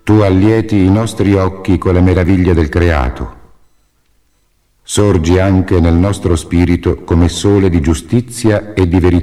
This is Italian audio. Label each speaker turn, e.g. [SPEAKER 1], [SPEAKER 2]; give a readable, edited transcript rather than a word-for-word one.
[SPEAKER 1] Tu allieti i nostri occhi con le meraviglie del creato. Sorgi anche nel nostro spirito come sole di giustizia e di verità.